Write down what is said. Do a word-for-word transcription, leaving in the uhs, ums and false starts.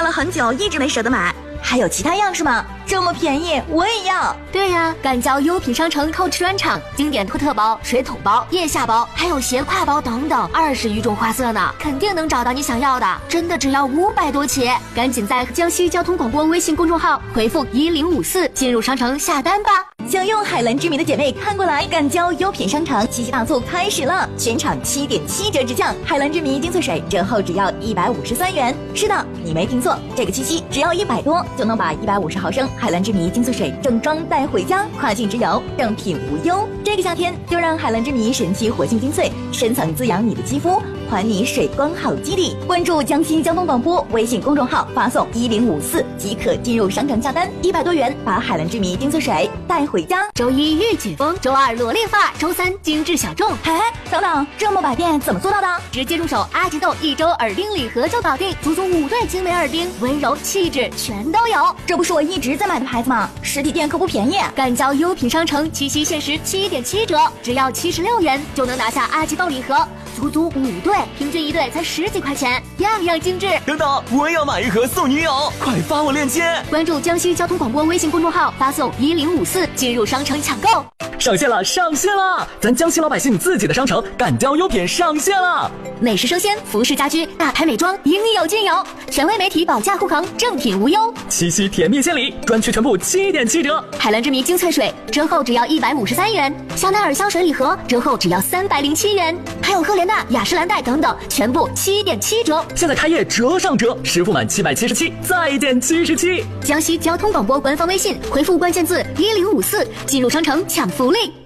了很久，一直没舍得买。 还有其他样式吗？这么便宜，我也要。 对呀，赶交优品商城 Coach 专场，经典托特包、水桶包、腋下包，还有斜挎包等等，二十余种花色呢，肯定能找到你想要的。真的只要五百多起，赶紧在江西交通广播微信公众号回复一零五四进入商城下单吧。 想用海蓝之谜的姐妹看过来，赶交优品商城七夕大促开始了，全场七点七折直降，海蓝之谜精粹水折后只要一百五十三元。是的，你没听错，这个七夕只要一百多就能把一百五十毫升海蓝之谜精粹水正装带回家，跨境直邮，正品无忧。这个夏天就让海蓝之谜神奇活性精粹深层滋养你的肌肤，还你水光好基底。关注江西交通广播微信公众号，发送一零五四即可进入商城下单，一百多元把海蓝之谜精粹水带回家。 周一御姐风，周二裸恋发，周三精致小众。 哎，等等，这么百变怎么做到的？ 直接入手阿吉豆一周耳钉礼盒就搞定，足足五对精美耳钉，温柔气质全都有。 这不是我一直在买的牌子吗？实体店可不便宜。 赶交优品商城七夕限时七点七折，只要七十六元就能拿下阿吉豆礼盒，足足五对，平均一对才十几块钱，样样精致。 等等，我也要买一盒送女友，快发我链接。 关注江西交通广播微信公众号，发送一零五四进入商城抢购。 上线了，上线了！咱江西老百姓自己的商城赶交优品上线了。 美食生鲜、服饰家居、大牌美妆，应有尽有。权威媒体保驾护航，正品无忧。 七夕甜蜜献礼，专区全部七点七折。 海蓝之谜精粹水折后只要一百五十三元，香奈儿香水礼盒折后只要三百零七元，还有赫莲娜、雅诗兰黛等等，全部七点七折。 现在开业折上折，实付满七百七十七再减七十七。 江西交通广播官方微信回复关键字一零五四进入商城抢福利。